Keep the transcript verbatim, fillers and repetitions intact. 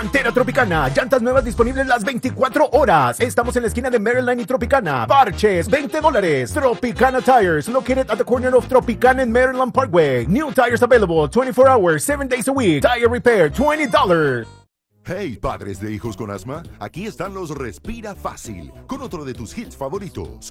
Llantera Tropicana, llantas nuevas disponibles las veinticuatro horas. Estamos en la esquina de Maryland y Tropicana. Parches, veinte dólares. Tropicana Tires, located at the corner of Tropicana and Maryland Parkway. New tires available twenty-four hours, seven days a week. Tire repair, twenty dollars. Hey, padres de hijos con asma, aquí están los Respira Fácil, con otro de tus hits favoritos.